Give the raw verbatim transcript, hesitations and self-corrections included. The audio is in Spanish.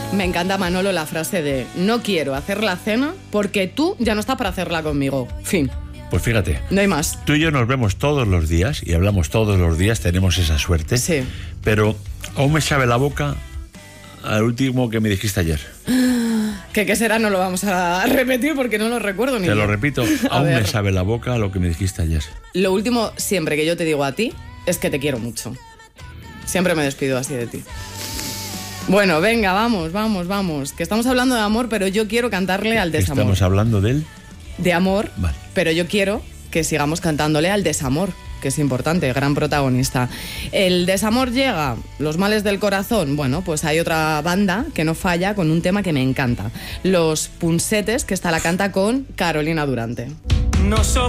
Me encanta, Manolo, la frase de no quiero hacer la cena porque tú ya no estás para hacerla conmigo. Fin. Pues fíjate. No hay más. Tú y yo nos vemos todos los días y hablamos todos los días, tenemos esa suerte. Sí. Pero aún me sabe la boca al último que me dijiste ayer. ¿Qué, qué será? No lo vamos a repetir porque no lo recuerdo ni Te yo. lo repito, A aún ver. me sabe la boca lo que me dijiste ayer. Lo último siempre que yo te digo a ti es que te quiero mucho. Siempre me despido así de ti. Bueno, venga, vamos, vamos, vamos. Que estamos hablando de amor, pero yo quiero cantarle al desamor. Estamos hablando de él. De amor, Vale. pero yo quiero que sigamos cantándole al desamor, que es importante, gran protagonista. El desamor llega, los males del corazón. Bueno, pues hay otra banda que no falla con un tema que me encanta. Los Punsetes, que esta la canta con Carolina Durante. No so